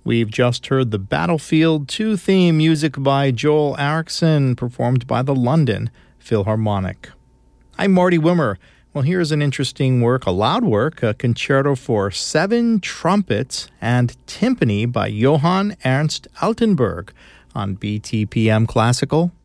We've just heard the Battlefield 2 theme music by Joel Eriksson, performed by the London Philharmonic. I'm Marty Wimmer. Well, here's an interesting work, a loud work, a concerto for 7 trumpets and timpani by Johann Ernst Altenburg on BTPM Classical.